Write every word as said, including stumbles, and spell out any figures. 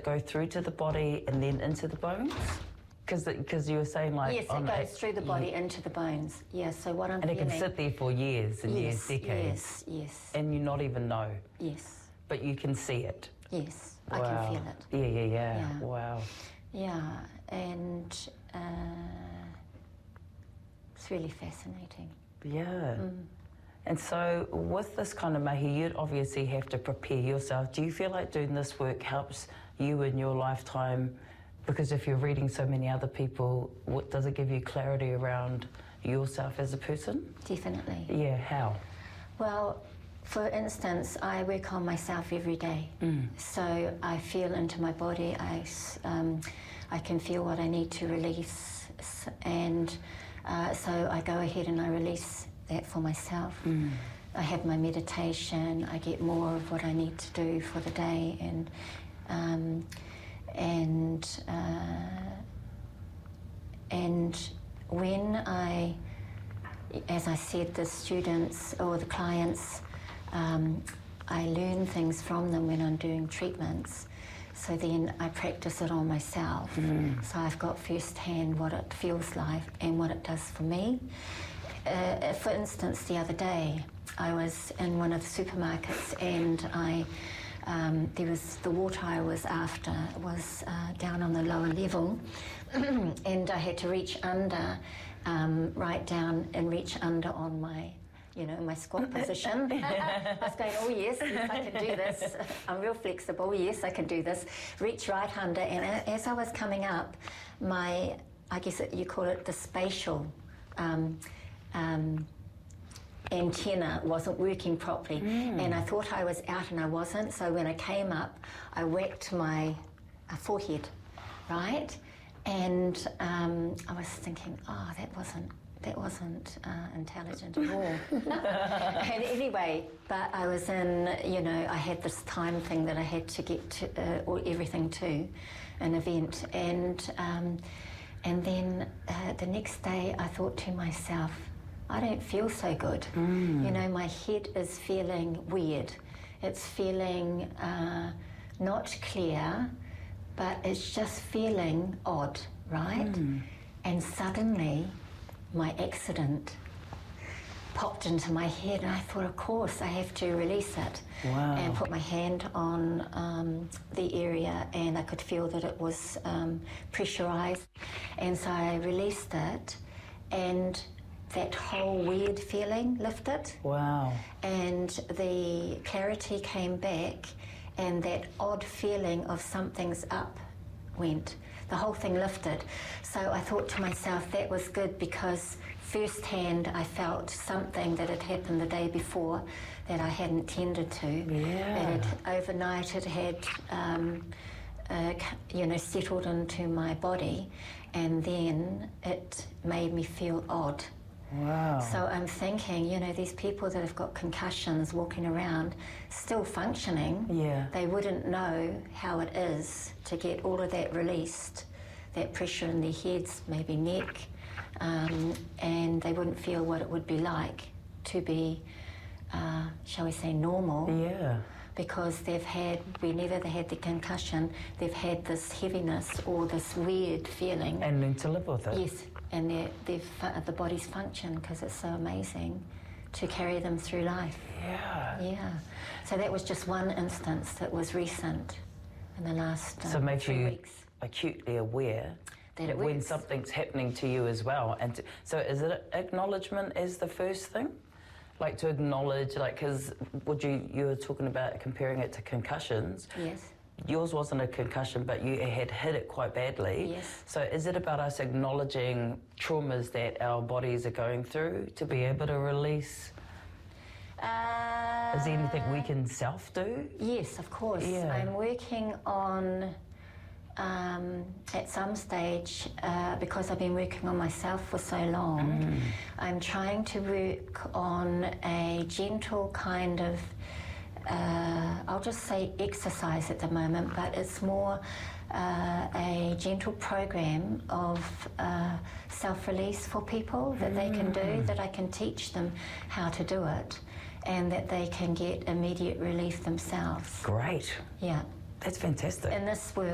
go through to the body and then into the bones? Because because you were saying like... Yes, it goes a, through the body yeah. into the bones. Yeah, so what I'm And feeling... it can sit there for years and yes, years, decades. Yes, yes. And you not even know. Yes. But you can see it. Yes, wow. I can feel it. Yeah, yeah, yeah, yeah. Wow. Yeah, and uh, it's really fascinating. Yeah. Mm. And so with this kind of mahi, you'd obviously have to prepare yourself. Do you feel like doing this work helps you in your lifetime? Because if you're reading so many other people, what, does it give you clarity around yourself as a person? Definitely. Yeah, how? Well, for instance, I work on myself every day. Mm. So I feel into my body, I, um, I can feel what I need to release, and uh, so I go ahead and I release that for myself. Mm. I have my meditation, I get more of what I need to do for the day, and um, and uh, and when I, as I said, the students or the clients, um, I learn things from them when I'm doing treatments. So then I practice it on myself. Mm. So I've got firsthand what it feels like and what it does for me. Uh, for instance, the other day, I was in one of the supermarkets and I, um, there was, the water I was after was uh, down on the lower level and I had to reach under, um, right down and reach under on my, you know, my squat position. I was going, oh yes, yes, I can do this. I'm real flexible, yes, I can do this. Reach right under, and as I was coming up, my, I guess it, you call it the spatial, um, Um, antenna wasn't working properly, mm. and I thought I was out and I wasn't, so when I came up I whacked my uh, forehead, right, and um, I was thinking, oh, that wasn't that wasn't uh, intelligent at all. And anyway, but I was in, you know, I had this time thing that I had to get to, uh, or everything to an event, and um, and then uh, the next day I thought to myself, I don't feel so good. Mm. You know, my head is feeling weird. It's feeling uh, not clear, but it's just feeling odd, right? Mm. And suddenly, my accident popped into my head, and I thought, of course, I have to release it. Wow. And put my hand on um, the area, and I could feel that it was um, pressurized. And so I released it, and that whole weird feeling lifted. Wow. And the clarity came back, and that odd feeling of something's up went. The whole thing lifted. So I thought to myself, that was good, because firsthand I felt something that had happened the day before that I hadn't tended to. Yeah. That it, overnight it had um, uh, you know, settled into my body, and then it made me feel odd. Wow. So I'm thinking, you know, these people that have got concussions walking around, still functioning, yeah. they wouldn't know how it is to get all of that released, that pressure in their heads, maybe neck, um, and they wouldn't feel what it would be like to be, uh, shall we say, normal. Yeah. Because they've had, whenever they had the concussion, they've had this heaviness or this weird feeling. And learn to live with it. Yes, and they're, they've, uh, the bodies function, because it's so amazing to carry them through life. Yeah. Yeah. So that was just one instance that was recent in the last uh, so it makes three you weeks. acutely aware that it when works. Something's happening to you as well. And to, so is it acknowledgement as the first thing? Like to acknowledge, like, because would you, you were talking about comparing it to concussions. Yes. Yours wasn't a concussion, but you had hit it quite badly. Yes. So is it about us acknowledging traumas that our bodies are going through to be able to release? Uh, is there anything we can self-do? Yes, of course. Yeah. I'm working on, um, at some stage, uh, because I've been working on myself for so long, mm. I'm trying to work on a gentle kind of, uh, I'll just say exercise at the moment, but it's more uh, a gentle program of uh, self-release for people that mm. they can do, that I can teach them how to do it, and that they can get immediate relief themselves. Great. Yeah. That's fantastic. In this world,